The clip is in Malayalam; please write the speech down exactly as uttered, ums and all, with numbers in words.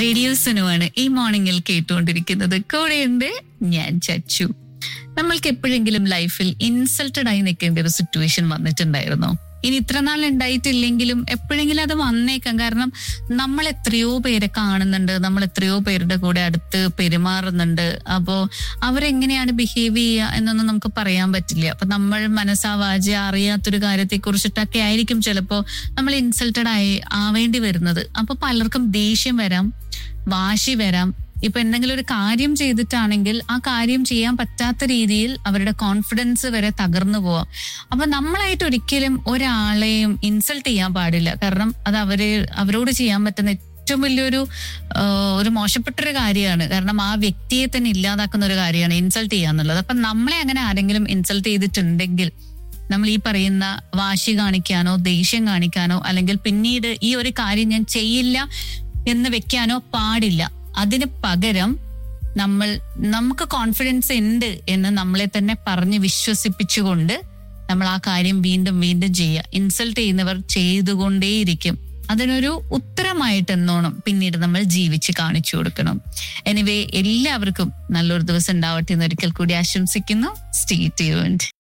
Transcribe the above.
റേഡിയോ സുനുവാണ് ഈ മോർണിംഗിൽ കേട്ടുകൊണ്ടിരിക്കുന്നത്. കൂടെയുണ്ട് ഞാൻ ചച്ചു. നമ്മൾക്ക് എപ്പോഴെങ്കിലും ലൈഫിൽ ഇൻസൾട്ടഡ് ആയി നിൽക്കേണ്ട ഒരു സിറ്റുവേഷൻ വന്നിട്ടുണ്ടായിരുന്നോ? ഇനി ഇത്ര നാൾ ഉണ്ടായിട്ടില്ലെങ്കിലും എപ്പോഴെങ്കിലും അത് വന്നേക്കാം. കാരണം നമ്മൾ എത്രയോ പേരെ കാണുന്നുണ്ട്, നമ്മൾ എത്രയോ പേരുടെ കൂടെ അടുത്ത് പെരുമാറുന്നുണ്ട്. അപ്പോ അവരെങ്ങനെയാണ് ബിഹേവ് ചെയ്യുക എന്നൊന്നും നമുക്ക് പറയാൻ പറ്റില്ല. അപ്പൊ നമ്മൾ മനസ്സാവാച അറിയാത്തൊരു കാര്യത്തെ കുറിച്ചിട്ടൊക്കെ ആയിരിക്കും ചിലപ്പോ നമ്മൾ ഇൻസൾട്ടഡ് ആയി ആവേണ്ടി വരുന്നത്. അപ്പൊ പലർക്കും ദേഷ്യം വരാം, വാശി വരാം. ഇപ്പൊ എന്തെങ്കിലും ഒരു കാര്യം ചെയ്തിട്ടാണെങ്കിൽ ആ കാര്യം ചെയ്യാൻ പറ്റാത്ത രീതിയിൽ അവരുടെ കോൺഫിഡൻസ് വരെ തകർന്നു പോവാം. അപ്പൊ നമ്മളായിട്ട് ഒരിക്കലും ഒരാളെയും ഇൻസൾട്ട് ചെയ്യാൻ പാടില്ല. കാരണം അത് അവര് അവരോട് ചെയ്യാൻ പറ്റുന്ന ഏറ്റവും വലിയൊരു ഒരു മോശപ്പെട്ടൊരു കാര്യമാണ്. കാരണം ആ വ്യക്തിയെ തന്നെ ഇല്ലാതാക്കുന്ന ഒരു കാര്യമാണ് ഇൻസൾട്ട് ചെയ്യാന്നുള്ളത്. അപ്പൊ നമ്മളെ അങ്ങനെ ആരെങ്കിലും ഇൻസൾട്ട് ചെയ്തിട്ടുണ്ടെങ്കിൽ നമ്മൾ ഈ പറയുന്ന വാശി കാണിക്കാനോ ദേഷ്യം കാണിക്കാനോ അല്ലെങ്കിൽ പിന്നീട് ഈ ഒരു കാര്യം ഞാൻ ചെയ്യില്ല എന്ന് വെക്കാനോ പാടില്ല. അതിന് പകരം നമ്മൾ നമുക്ക് കോൺഫിഡൻസ് ഉണ്ട് എന്ന് നമ്മളെ തന്നെ പറഞ്ഞ് വിശ്വസിപ്പിച്ചുകൊണ്ട് നമ്മൾ ആ കാര്യം വീണ്ടും വീണ്ടും ചെയ്യുക. ഇൻസൾട്ട് ചെയ്യുന്നവർ ചെയ്തുകൊണ്ടേയിരിക്കും. അതിനൊരു ഉത്തരമായിട്ട് എന്നോണം പിന്നീട് നമ്മൾ ജീവിച്ച് കാണിച്ചു കൊടുക്കണം. എനിവേ, എല്ലാവർക്കും നല്ലൊരു ദിവസം ഉണ്ടാവട്ടെ എന്ന് ഒരിക്കൽ കൂടി ആശംസിക്കുന്നു. Stay tuned.